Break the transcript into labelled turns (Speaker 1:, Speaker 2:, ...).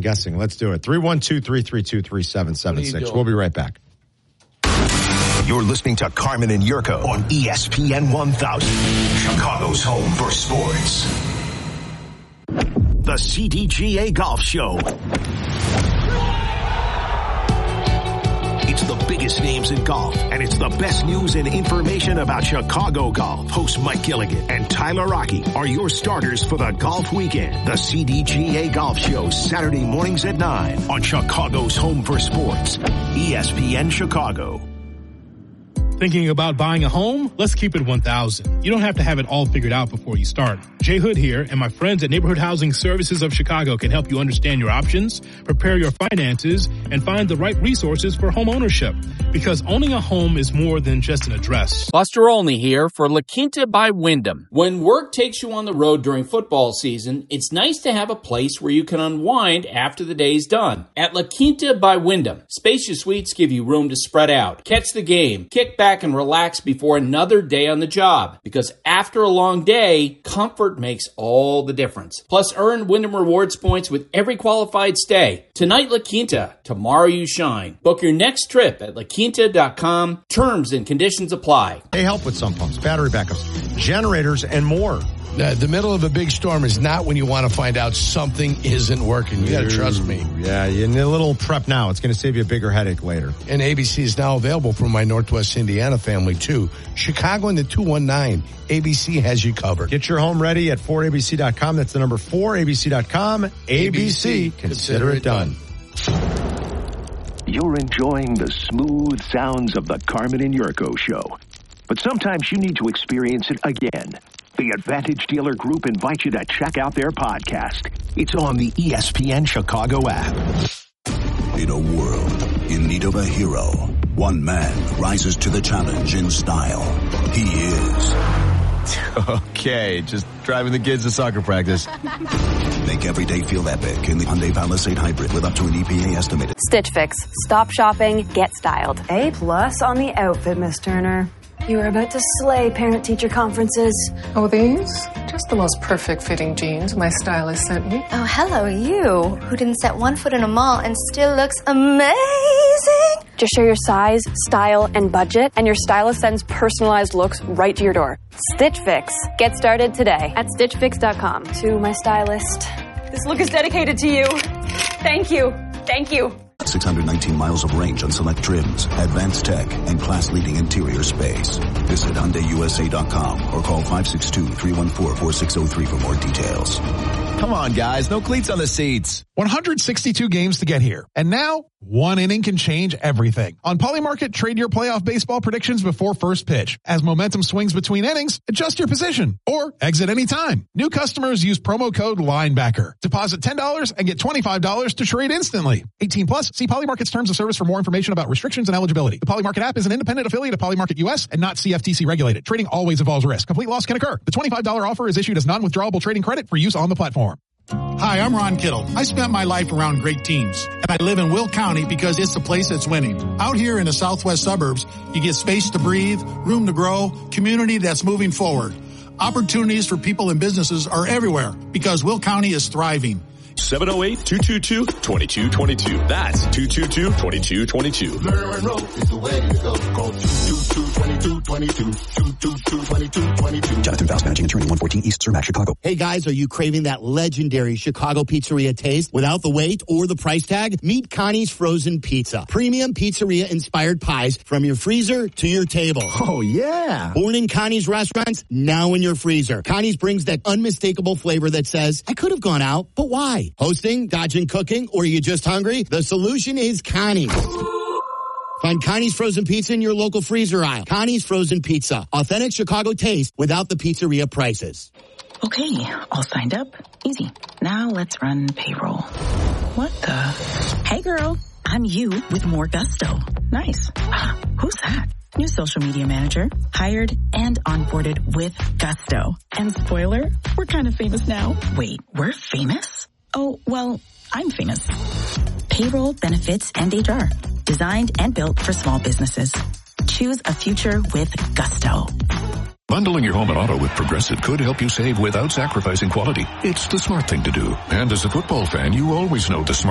Speaker 1: guessing. Let's do it. 312-332-3776. We'll be right back.
Speaker 2: You're listening to Carmen and Yurko on ESPN 1000, Chicago's home for sports. The CDGA Golf Show. It's the biggest names in golf, and it's the best news and information about Chicago golf. Host Mike Gilligan and Tyler Rocky are your starters for the golf weekend. The CDGA Golf Show, Saturday mornings at 9 on Chicago's home for sports, ESPN Chicago.
Speaker 3: Thinking about buying a home? Let's keep it 1,000. You don't have to have it all figured out before you start. Jay Hood here, and my friends at Neighborhood Housing Services of Chicago can help you understand your options, prepare your finances, and find the right resources for home ownership. Because owning a home is more than just an address.
Speaker 4: Buster Olney here for La Quinta by Wyndham. When work takes you on the road during football season, it's nice to have a place where you can unwind after the day's done. At La Quinta by Wyndham, spacious suites give you room to spread out, catch the game, kick back and relax before another day on the job. Because after a long day, comfort makes all the difference. Plus, earn Wyndham Rewards points with every qualified stay. Tonight, La Quinta. Tomorrow, you shine. Book your next trip at LaQuinta.com. Terms and conditions apply.
Speaker 1: They help with sump pumps, battery backups, generators, and more.
Speaker 5: The middle of a big storm is not when you want to find out something isn't working. You got to trust me.
Speaker 1: Yeah, you need a little prep now. It's going to save you a bigger headache later.
Speaker 5: And ABC is now available for my Northwest Indiana family, too. Chicago in the 219. ABC has you covered.
Speaker 1: Get your home ready at 4abc.com. That's the number 4abc.com. ABC. Consider it done.
Speaker 2: You're enjoying the smooth sounds of the Carmen and Yurko Show. But sometimes you need to experience it again. The Advantage Dealer Group invites you to check out their podcast. It's on the ESPN Chicago app.
Speaker 6: In a world in need of a hero, one man rises to the challenge in style. He is...
Speaker 7: Okay, just driving the kids to soccer practice.
Speaker 6: Make every day feel epic in the Hyundai Palisade Hybrid with up to an EPA estimated.
Speaker 8: Stitch Fix. Stop shopping, get styled.
Speaker 9: A+ on the outfit, Miss Turner. You are about to slay parent-teacher conferences.
Speaker 10: Oh, these? Just the most perfect-fitting jeans my stylist sent me.
Speaker 11: Oh, hello, you, who didn't set one foot in a mall and still looks amazing.
Speaker 8: Just share your size, style, and budget, and your stylist sends personalized looks right to your door. Stitch Fix. Get started today at StitchFix.com.
Speaker 9: To my stylist, this look is dedicated to you. Thank you. Thank you.
Speaker 6: 619 miles of range on select trims, advanced tech, and class-leading interior space. Visit HyundaiUSA.com or call 562-314-4603 for more details.
Speaker 7: Come on, guys. No cleats on the seats.
Speaker 12: 162 games to get here. And now, one inning can change everything. On Polymarket, trade your playoff baseball predictions before first pitch. As momentum swings between innings, adjust your position or exit anytime. New customers use promo code LINEBACKER. Deposit $10 and get $25 to trade instantly. 18 plus. See Polymarket's terms of service for more information about restrictions and eligibility. The Polymarket app is an independent affiliate of Polymarket US and not CFTC regulated. Trading always involves risk. Complete loss can occur. The $25 offer is issued as non-withdrawable trading credit for use on the platform.
Speaker 13: Hi, I'm Ron Kittle. I spent my life around great teams, and I live in Will County because it's the place that's winning. Out here in the southwest suburbs, you get space to breathe, room to grow, community that's moving forward. Opportunities for people and businesses are everywhere because Will County is thriving.
Speaker 14: 708-222-2222. That's 222-2222.
Speaker 15: Learn and roll is the way to go. Call 222-2222. 222-2222.
Speaker 2: Jonathan Faust, managing attorney, 114 East Cermak, Chicago.
Speaker 16: Hey guys, are you craving that legendary Chicago pizzeria taste without the wait or the price tag? Meet Connie's Frozen Pizza. Premium pizzeria-inspired pies from your freezer to your table.
Speaker 2: Oh, yeah.
Speaker 16: Born in Connie's restaurants, now in your freezer. Connie's brings that unmistakable flavor that says, I could have gone out, but why? Hosting, dodging cooking, or are you just hungry? The solution is Connie's. Find Connie's Frozen Pizza in your local freezer aisle. Connie's Frozen Pizza. Authentic Chicago taste without the pizzeria prices.
Speaker 17: Okay, all signed up. Easy. Now let's run payroll. What the? Hey girl, I'm you with more gusto. Nice. Who's that? New social media manager, hired and onboarded with gusto. And spoiler, we're kind of famous now. Wait, we're famous? Oh, well, I'm famous. Payroll, benefits, and HR. Designed and built for small businesses. Choose a future with gusto.
Speaker 18: Bundling your home and auto with Progressive could help you save without sacrificing quality. It's the smart thing to do. And as a football fan, you always know the smart